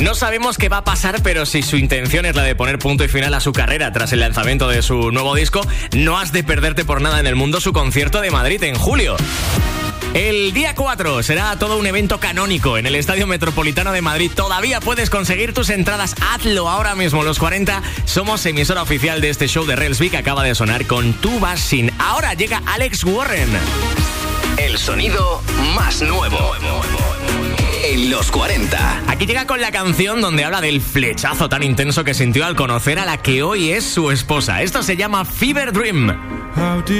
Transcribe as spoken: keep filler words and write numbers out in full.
No sabemos qué va a pasar, pero si su intención es la de poner punto y final a su carrera tras el lanzamiento de su nuevo disco, no has de perderte por nada en el mundo su concierto de Madrid en julio. El día cuatro será todo un evento canónico en el Estadio Metropolitano de Madrid. Todavía puedes conseguir tus entradas. Hazlo ahora mismo. Los cuarenta somos emisora oficial de este show de Relsby que acaba de sonar con Tú vas sin. Ahora llega Alex Warren. El sonido más nuevo en los cuarenta. Aquí llega con la canción donde habla del flechazo tan intenso que sintió al conocer a la que hoy es su esposa. Esto se llama Fever Dream.